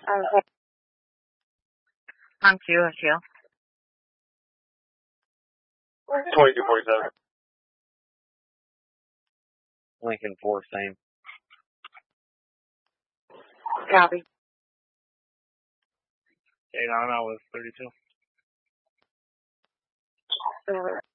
On Q. 2247. Lincoln 4, same. Copy. Hey, no, was 32.